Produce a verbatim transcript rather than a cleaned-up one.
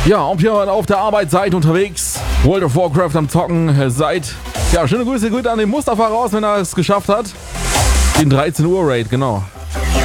Ja, ob ihr auf der Arbeit seid, unterwegs, World of Warcraft am Zocken seid. Ja, schöne Grüße, Grüße an den Mustafa raus, wenn er es geschafft hat. Den dreizehn Uhr Raid, genau.